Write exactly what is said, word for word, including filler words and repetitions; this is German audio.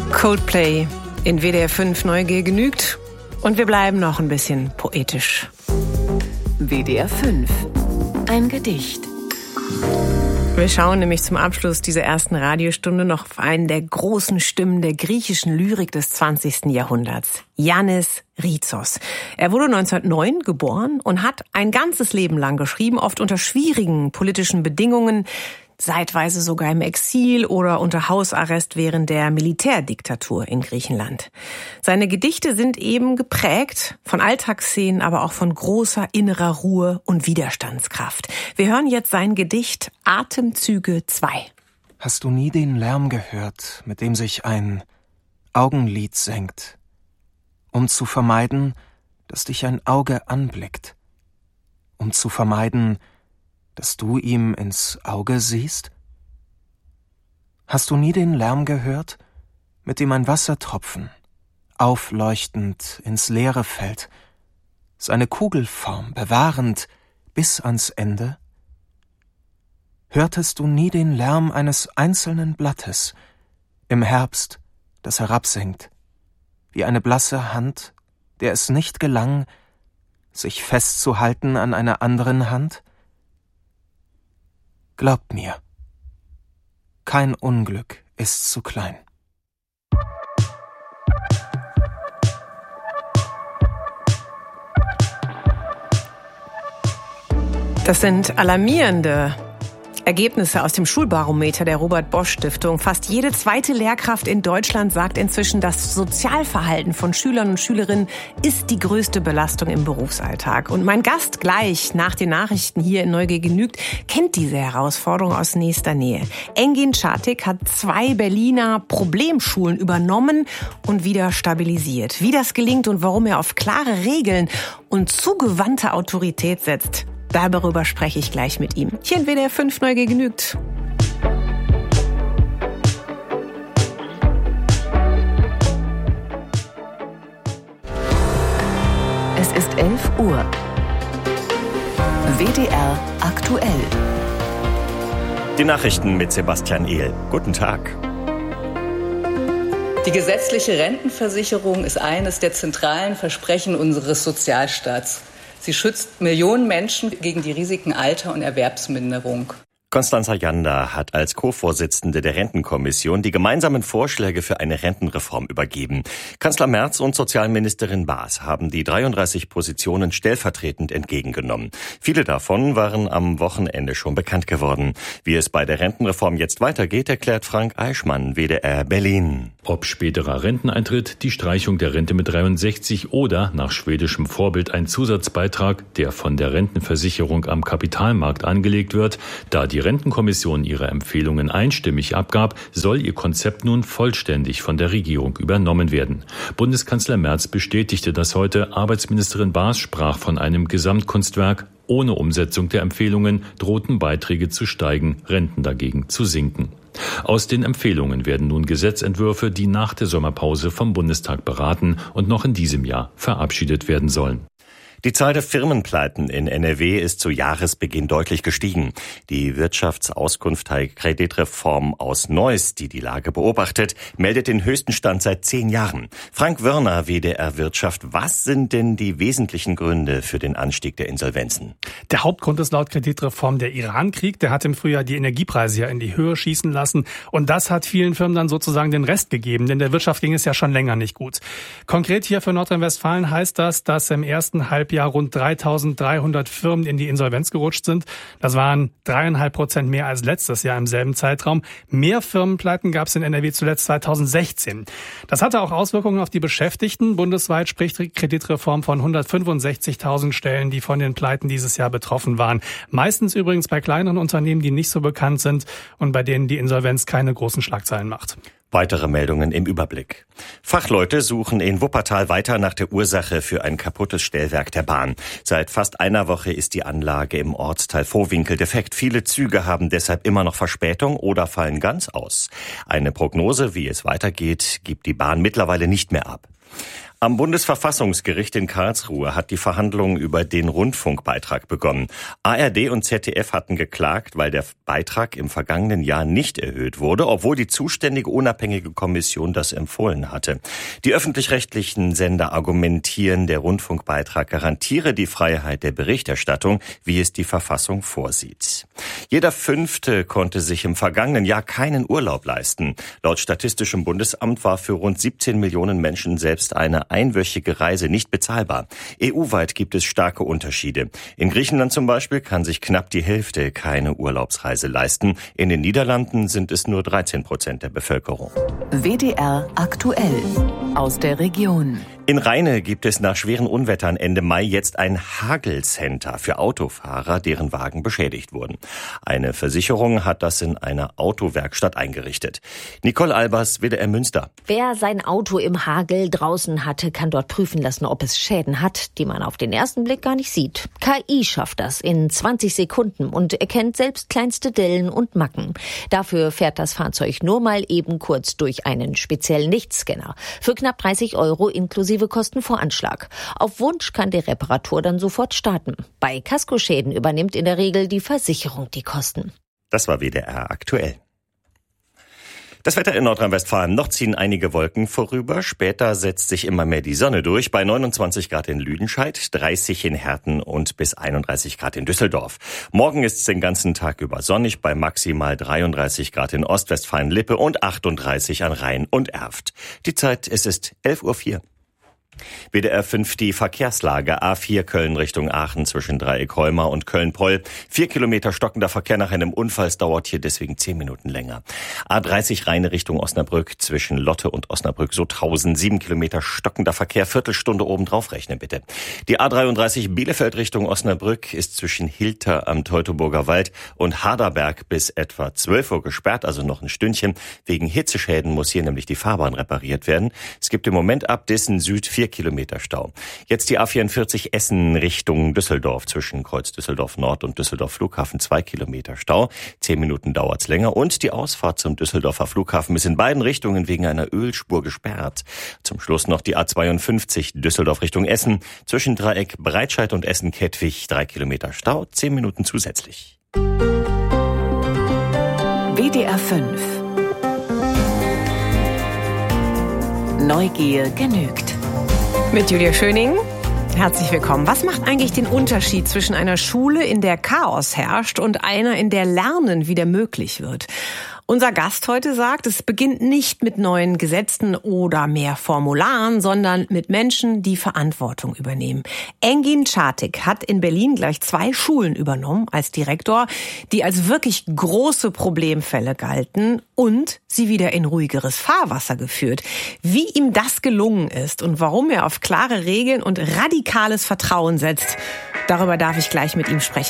Coldplay in W D R fünf Neugier genügt und wir bleiben noch ein bisschen poetisch. W D R fünf. Ein Gedicht. Wir schauen nämlich zum Abschluss dieser ersten Radiostunde noch auf einen der großen Stimmen der griechischen Lyrik des zwanzigsten Jahrhunderts, Yannis Ritsos. Er wurde neunzehnhundertneun geboren und hat ein ganzes Leben lang geschrieben, oft unter schwierigen politischen Bedingungen, zeitweise sogar im Exil oder unter Hausarrest während der Militärdiktatur in Griechenland. Seine Gedichte sind eben geprägt von Alltagsszenen, aber auch von großer innerer Ruhe und Widerstandskraft. Wir hören jetzt sein Gedicht Atemzüge zwei. Hast du nie den Lärm gehört, mit dem sich ein Augenlid senkt, um zu vermeiden, dass dich ein Auge anblickt, um zu vermeiden, dass du ihm ins Auge siehst? Hast du nie den Lärm gehört, mit dem ein Wassertropfen aufleuchtend ins Leere fällt, seine Kugelform bewahrend bis ans Ende? Hörtest du nie den Lärm eines einzelnen Blattes im Herbst, das herabsinkt, wie eine blasse Hand, der es nicht gelang, sich festzuhalten an einer anderen Hand? Glaubt mir, kein Unglück ist zu klein. Das sind alarmierende Ergebnisse aus dem Schulbarometer der Robert-Bosch-Stiftung. Fast jede zweite Lehrkraft in Deutschland sagt inzwischen, das Sozialverhalten von Schülern und Schülerinnen ist die größte Belastung im Berufsalltag. Und mein Gast gleich nach den Nachrichten hier in Neugier genügt, kennt diese Herausforderung aus nächster Nähe. Engin Çatik hat zwei Berliner Problemschulen übernommen und wieder stabilisiert. Wie das gelingt und warum er auf klare Regeln und zugewandte Autorität setzt, darüber spreche ich gleich mit ihm. Hier in W D R fünf Neugier genügt. Es ist elf Uhr. W D R aktuell. Die Nachrichten mit Sebastian Ehl. Guten Tag. Die gesetzliche Rentenversicherung ist eines der zentralen Versprechen unseres Sozialstaats. Sie schützt Millionen Menschen gegen die Risiken Alter und Erwerbsminderung. Constanza Janda hat als Co-Vorsitzende der Rentenkommission die gemeinsamen Vorschläge für eine Rentenreform übergeben. Kanzler Merz und Sozialministerin Baas haben die dreiunddreißig Positionen stellvertretend entgegengenommen. Viele davon waren am Wochenende schon bekannt geworden. Wie es bei der Rentenreform jetzt weitergeht, erklärt Frank Eichmann, W D R Berlin. Ob späterer Renteneintritt, die Streichung der Rente mit dreiundsechzig oder nach schwedischem Vorbild ein Zusatzbeitrag, der von der Rentenversicherung am Kapitalmarkt angelegt wird, da die Die Rentenkommission ihre Empfehlungen einstimmig abgab, soll ihr Konzept nun vollständig von der Regierung übernommen werden. Bundeskanzler Merz bestätigte das heute. Arbeitsministerin Baas sprach von einem Gesamtkunstwerk. Ohne Umsetzung der Empfehlungen drohten Beiträge zu steigen, Renten dagegen zu sinken. Aus den Empfehlungen werden nun Gesetzentwürfe, die nach der Sommerpause vom Bundestag beraten und noch in diesem Jahr verabschiedet werden sollen. Die Zahl der Firmenpleiten in N R W ist zu Jahresbeginn deutlich gestiegen. Die Wirtschaftsauskunft Kreditreform aus Neuss, die die Lage beobachtet, meldet den höchsten Stand seit zehn Jahren. Frank Wörner, W D R Wirtschaft, was sind denn die wesentlichen Gründe für den Anstieg der Insolvenzen? Der Hauptgrund ist laut Kreditreform der Irankrieg. Der hat im Frühjahr die Energiepreise ja in die Höhe schießen lassen. Und das hat vielen Firmen dann sozusagen den Rest gegeben, denn der Wirtschaft ging es ja schon länger nicht gut. Konkret hier für Nordrhein-Westfalen heißt das, dass im ersten Halbjahr Jahr rund dreitausenddreihundert Firmen in die Insolvenz gerutscht sind. Das waren dreieinhalb Prozent mehr als letztes Jahr im selben Zeitraum. Mehr Firmenpleiten gab es in N R W zuletzt zweitausendsechzehn. Das hatte auch Auswirkungen auf die Beschäftigten. Bundesweit spricht die Kreditreform von hundertfünfundsechzigtausend Stellen, die von den Pleiten dieses Jahr betroffen waren. Meistens übrigens bei kleineren Unternehmen, die nicht so bekannt sind und bei denen die Insolvenz keine großen Schlagzeilen macht. Weitere Meldungen im Überblick. Fachleute suchen in Wuppertal weiter nach der Ursache für ein kaputtes Stellwerk der Bahn. Seit fast einer Woche ist die Anlage im Ortsteil Vohwinkel defekt. Viele Züge haben deshalb immer noch Verspätung oder fallen ganz aus. Eine Prognose, wie es weitergeht, gibt die Bahn mittlerweile nicht mehr ab. Am Bundesverfassungsgericht in Karlsruhe hat die Verhandlung über den Rundfunkbeitrag begonnen. A R D und Z D F hatten geklagt, weil der Beitrag im vergangenen Jahr nicht erhöht wurde, obwohl die zuständige unabhängige Kommission das empfohlen hatte. Die öffentlich-rechtlichen Sender argumentieren, der Rundfunkbeitrag garantiere die Freiheit der Berichterstattung, wie es die Verfassung vorsieht. Jeder Fünfte konnte sich im vergangenen Jahr keinen Urlaub leisten. Laut Statistischem Bundesamt war für rund siebzehn Millionen Menschen selbst eine einwöchige Reise nicht bezahlbar. E U-weit gibt es starke Unterschiede. In Griechenland zum Beispiel kann sich knapp die Hälfte keine Urlaubsreise leisten. In den Niederlanden sind es nur dreizehn Prozent der Bevölkerung. W D R aktuell aus der Region. In Rheine gibt es nach schweren Unwettern Ende Mai jetzt ein Hagelcenter für Autofahrer, deren Wagen beschädigt wurden. Eine Versicherung hat das in einer Autowerkstatt eingerichtet. Nicole Albers, W D R Münster. Wer sein Auto im Hagel draußen hatte, kann dort prüfen lassen, ob es Schäden hat, die man auf den ersten Blick gar nicht sieht. K I schafft das in zwanzig Sekunden und erkennt selbst kleinste Dellen und Macken. Dafür fährt das Fahrzeug nur mal eben kurz durch einen speziellen Lichtscanner. Für knapp dreißig Euro inklusive Kostenvoranschlag. Auf Wunsch kann die Reparatur dann sofort starten. Bei Kaskoschäden übernimmt in der Regel die Versicherung die Kosten. Das war W D R aktuell. Das Wetter in Nordrhein-Westfalen. Noch ziehen einige Wolken vorüber. Später setzt sich immer mehr die Sonne durch. Bei neunundzwanzig Grad in Lüdenscheid, dreißig in Herten und bis einunddreißig Grad in Düsseldorf. Morgen ist es den ganzen Tag über sonnig bei maximal dreiunddreißig Grad in Ostwestfalen-Lippe und achtunddreißig an Rhein und Erft. Die Zeit, es ist elf Uhr vier. W D R fünf, die Verkehrslage. A vier Köln Richtung Aachen zwischen Dreieck-Heumar und Köln-Poll. Vier Kilometer stockender Verkehr nach einem Unfall. Es dauert hier deswegen zehn Minuten länger. A dreißig Rheine Richtung Osnabrück zwischen Lotte und Osnabrück so tausend. Sieben Kilometer stockender Verkehr. Viertelstunde oben drauf rechnen bitte. Die A dreiunddreißig Bielefeld Richtung Osnabrück ist zwischen Hilter am Teutoburger Wald und Harderberg bis etwa zwölf Uhr gesperrt. Also noch ein Stündchen. Wegen Hitzeschäden muss hier nämlich die Fahrbahn repariert werden. Es gibt im Moment ab Dissen Süd vier Kilometer Stau. Jetzt die A vierundvierzig Essen Richtung Düsseldorf zwischen Kreuz Düsseldorf Nord und Düsseldorf Flughafen zwei Kilometer Stau. Zehn Minuten dauert's länger und die Ausfahrt zum Düsseldorfer Flughafen ist in beiden Richtungen wegen einer Ölspur gesperrt. Zum Schluss noch die A zweiundfünfzig Düsseldorf Richtung Essen zwischen Dreieck Breitscheid und Essen-Kettwig drei Kilometer Stau, zehn Minuten zusätzlich. W D R fünf. Neugier genügt. Mit Julia Schöning. Herzlich willkommen. Was macht eigentlich den Unterschied zwischen einer Schule, in der Chaos herrscht, und einer, in der Lernen wieder möglich wird? Unser Gast heute sagt, es beginnt nicht mit neuen Gesetzen oder mehr Formularen, sondern mit Menschen, die Verantwortung übernehmen. Engin Çatik hat in Berlin gleich zwei Schulen übernommen als Direktor, die als wirklich große Problemfälle galten, und sie wieder in ruhigeres Fahrwasser geführt. Wie ihm das gelungen ist und warum er auf klare Regeln und radikales Vertrauen setzt, darüber darf ich gleich mit ihm sprechen.